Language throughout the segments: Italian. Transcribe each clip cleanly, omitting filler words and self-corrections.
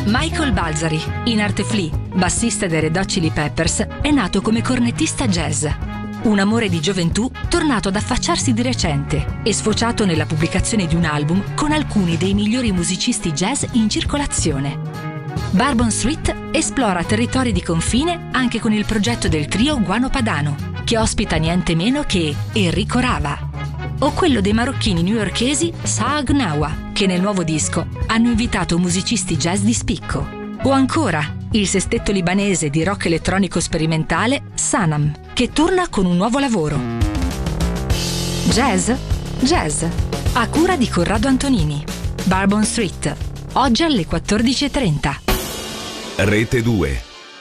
Michael Balzari, in arte Flea, bassista dei Red Hot Chili Peppers, è nato come cornettista jazz. Un amore di gioventù tornato ad affacciarsi di recente e sfociato nella pubblicazione di un album con alcuni dei migliori musicisti jazz in circolazione. Bourbon Street esplora territori di confine anche con il progetto del trio Guano Padano, che ospita niente meno che Enrico Rava, o quello dei marocchini newyorkesi Saag Nawa, che nel nuovo disco hanno invitato musicisti jazz di spicco, o ancora il sestetto libanese di rock elettronico sperimentale Sanam, che torna con un nuovo lavoro. Jazz, a cura di Corrado Antonini. Bourbon Street, oggi alle 14:30. Rete 2.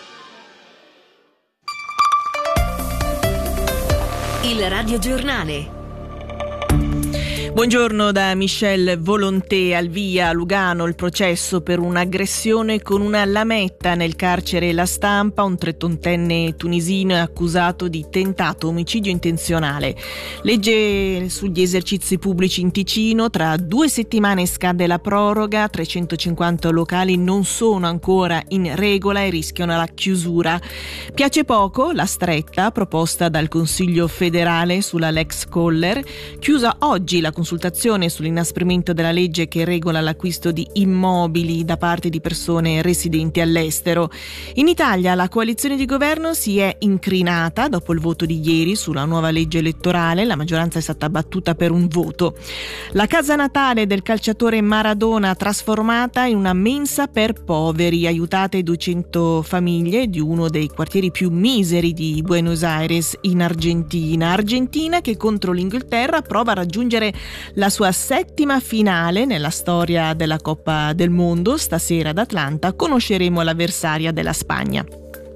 Il radiogiornale. Buongiorno da Michel Volonté. Al via a Lugano il processo per un'aggressione con una lametta nel carcere La Stampa. Un 31enne tunisino è accusato di tentato omicidio intenzionale. Legge sugli esercizi pubblici in Ticino. Tra 2 settimane scade la proroga. 350 locali non sono ancora in regola e rischiano la chiusura. Piace poco la stretta proposta dal Consiglio federale sulla Lex Koller. Chiusa oggi la consultazione sull'inasprimento della legge che regola l'acquisto di immobili da parte di persone residenti all'estero. In Italia la coalizione di governo si è incrinata dopo il voto di ieri sulla nuova legge elettorale. La maggioranza è stata battuta per un voto. La casa natale del calciatore Maradona trasformata in una mensa per poveri. Aiutate 200 famiglie di uno dei quartieri più miseri di Buenos Aires in Argentina. Argentina che contro l'Inghilterra prova a raggiungere la sua 7ª finale nella storia della Coppa del Mondo. Stasera ad Atlanta conosceremo l'avversaria della Spagna.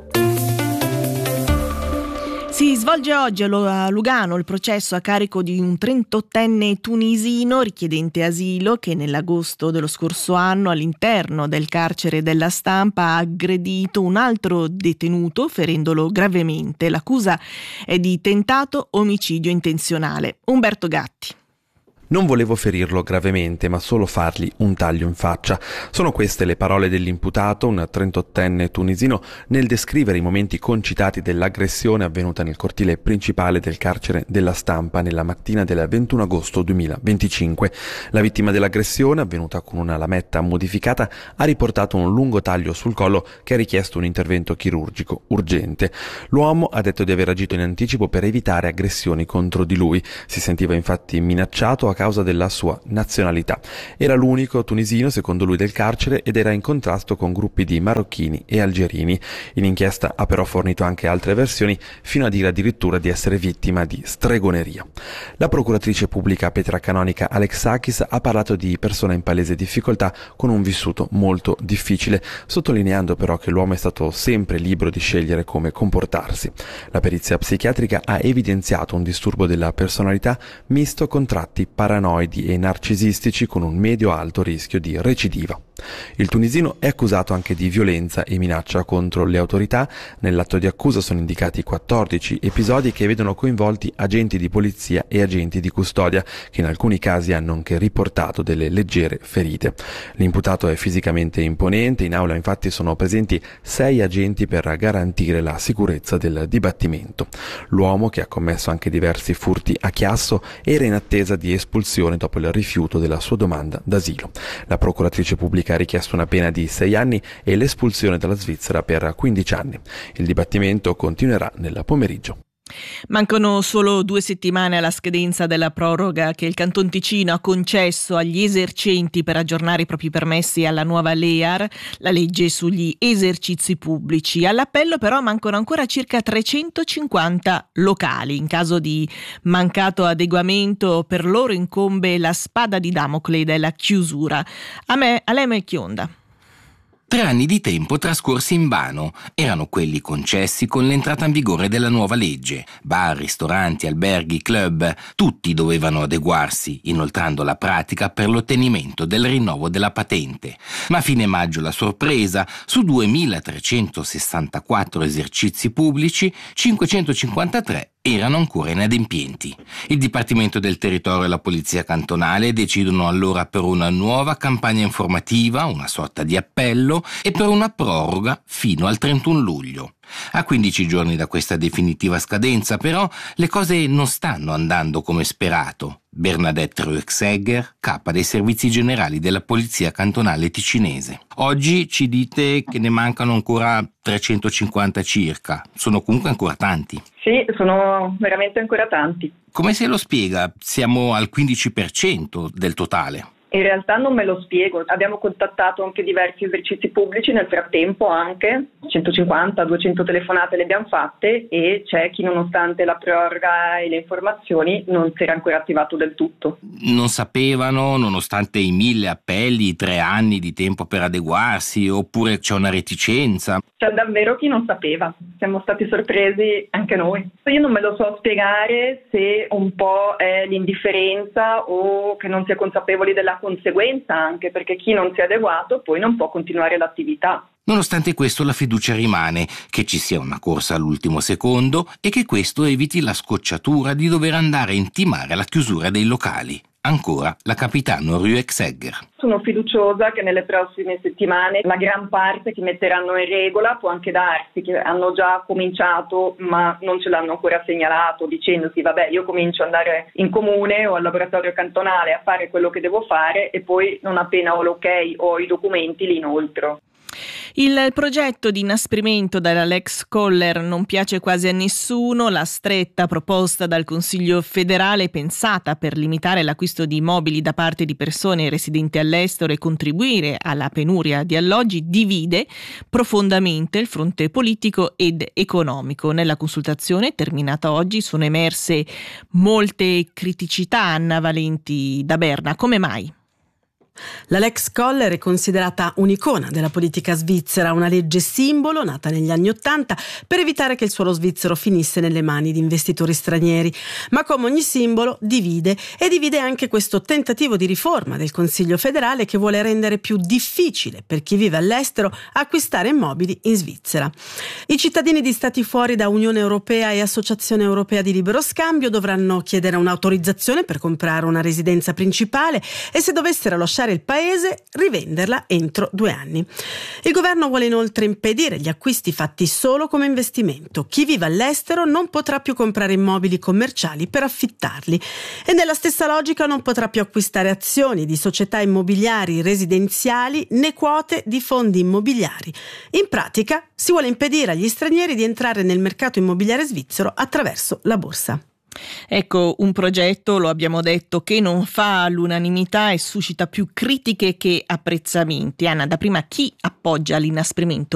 Si svolge oggi a Lugano il processo a carico di un 38enne tunisino richiedente asilo che nell'agosto dello scorso anno all'interno del carcere della Stampa ha aggredito un altro detenuto ferendolo gravemente. L'accusa è di tentato omicidio intenzionale. Umberto Gatti. Non volevo ferirlo gravemente, ma solo fargli un taglio in faccia. Sono queste le parole dell'imputato, un 38enne tunisino, nel descrivere i momenti concitati dell'aggressione avvenuta nel cortile principale del carcere della Stampa nella mattina del 21 agosto 2025. La vittima dell'aggressione, avvenuta con una lametta modificata, ha riportato un lungo taglio sul collo che ha richiesto un intervento chirurgico urgente. L'uomo ha detto di aver agito in anticipo per evitare aggressioni contro di lui. Si sentiva infatti minacciato a causa della sua nazionalità. Era l'unico tunisino, secondo lui, del carcere ed era in contrasto con gruppi di marocchini e algerini. In inchiesta ha però fornito anche altre versioni, fino a dire addirittura di essere vittima di stregoneria. La procuratrice pubblica Petra Canonica Alexakis ha parlato di persona in palese difficoltà con un vissuto molto difficile, sottolineando però che l'uomo è stato sempre libero di scegliere come comportarsi. La perizia psichiatrica ha evidenziato un disturbo della personalità misto con tratti paranoidi e narcisistici con un medio-alto rischio di recidiva. Il tunisino è accusato anche di violenza e minaccia contro le autorità. Nell'atto di accusa sono indicati 14 episodi che vedono coinvolti agenti di polizia e agenti di custodia, che in alcuni casi hanno anche riportato delle leggere ferite. L'imputato è fisicamente imponente, in aula infatti sono presenti 6 agenti per garantire la sicurezza del dibattimento. L'uomo, che ha commesso anche diversi furti a Chiasso, era in attesa di espulsione dopo il rifiuto della sua domanda d'asilo. La procuratrice pubblica ha richiesto una pena di 6 anni e l'espulsione dalla Svizzera per 15 anni. Il dibattimento continuerà nel pomeriggio. Mancano solo 2 settimane alla scadenza della proroga che il Canton Ticino ha concesso agli esercenti per aggiornare i propri permessi alla nuova LEAR, la legge sugli esercizi pubblici. All'appello però mancano ancora circa 350 locali. In caso di mancato adeguamento per loro incombe la spada di Damocle della chiusura. Aleme Chionda. 3 anni di tempo trascorsi in vano erano quelli concessi con l'entrata in vigore della nuova legge. Bar, ristoranti, alberghi, club, tutti dovevano adeguarsi, inoltrando la pratica per l'ottenimento del rinnovo della patente. Ma a fine maggio la sorpresa: su 2.364 esercizi pubblici, 553 erano ancora inadempienti. Il Dipartimento del Territorio e la Polizia Cantonale decidono allora per una nuova campagna informativa, una sorta di appello, e per una proroga fino al 31 luglio. A 15 giorni da questa definitiva scadenza, però, le cose non stanno andando come sperato. Bernadette Ruexegger, capa dei servizi generali della Polizia Cantonale Ticinese. Oggi ci dite che ne mancano ancora 350 circa. Sono comunque ancora tanti. Sì, sono veramente ancora tanti. Come se lo spiega? Siamo al 15% del totale. In realtà non me lo spiego, abbiamo contattato anche diversi esercizi pubblici nel frattempo, anche 150-200 telefonate le abbiamo fatte, e c'è chi, nonostante la proroga e le informazioni, non si era ancora attivato del tutto. Non sapevano, nonostante i 1000 appelli, 3 anni di tempo per adeguarsi, oppure c'è una reticenza? C'è davvero chi non sapeva, siamo stati sorpresi anche noi. Io non me lo so spiegare se un po' è l'indifferenza o che non si è consapevoli della conseguenza, anche perché chi non si è adeguato poi non può continuare l'attività. Nonostante questo, la fiducia rimane che ci sia una corsa all'ultimo secondo e che questo eviti la scocciatura di dover andare a intimare la chiusura dei locali. Ancora la capitano Ruexegger. Sono fiduciosa che nelle prossime settimane la gran parte si metteranno in regola. Può anche darsi che hanno già cominciato ma non ce l'hanno ancora segnalato, dicendosi vabbè, io comincio ad andare in comune o al laboratorio cantonale a fare quello che devo fare e poi non appena ho l'ok o i documenti li inoltro. Il progetto di inasprimento della Lex Koller non piace quasi a nessuno. La stretta proposta dal Consiglio federale, pensata per limitare l'acquisto di immobili da parte di persone residenti all'estero e contribuire alla penuria di alloggi, divide profondamente il fronte politico ed economico. Nella consultazione terminata oggi sono emerse molte criticità. Anna Valenti da Berna, come mai? La Lex Koller è considerata un'icona della politica svizzera, una legge simbolo nata negli anni '80 per evitare che il suolo svizzero finisse nelle mani di investitori stranieri. Ma come ogni simbolo divide, e divide anche questo tentativo di riforma del Consiglio federale che vuole rendere più difficile per chi vive all'estero acquistare immobili in Svizzera. I cittadini di stati fuori da Unione Europea e Associazione Europea di Libero Scambio dovranno chiedere un'autorizzazione per comprare una residenza principale e, se dovessero lasciare il paese, rivenderla entro 2 anni. Il governo vuole inoltre impedire gli acquisti fatti solo come investimento. Chi vive all'estero non potrà più comprare immobili commerciali per affittarli e, nella stessa logica, non potrà più acquistare azioni di società immobiliari residenziali né quote di fondi immobiliari. In pratica si vuole impedire agli stranieri di entrare nel mercato immobiliare svizzero attraverso la borsa. Ecco, un progetto, lo abbiamo detto, che non fa l'unanimità e suscita più critiche che apprezzamenti. Anna, da prima chi appoggia l'inasprimento?